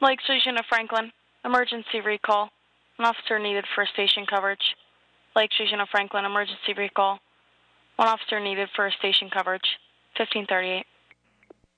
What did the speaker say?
Lake Station of Franklin. Emergency recall. An officer needed for station coverage. Lake Station of Franklin. Emergency recall. One officer needed for station coverage. 1538.